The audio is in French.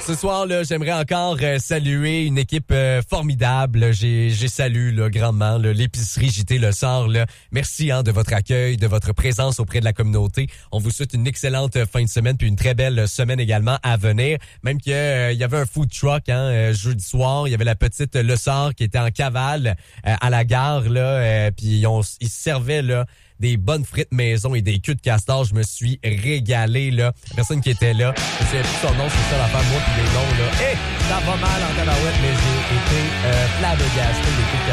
Ce soir, là, j'aimerais encore saluer une équipe formidable. J'ai salué là, grandement là, l'épicerie JT Le Sort. Là. Merci de votre accueil, de votre présence auprès de la communauté. On vous souhaite une excellente fin de semaine puis une très belle semaine également à venir. Même qu'il y avait un food truck jeudi soir. Il y avait la petite Le Sort qui était en cavale à la gare. Là, puis ils servaient là, des bonnes frites maison et des queues de castor. Je me suis régalé, là. La personne qui était là, je sais plus son nom, c'est ça l'affaire, moi, puis les noms, là. Ça va mal en tabarouette, mais j'ai été flabbergasté des queues de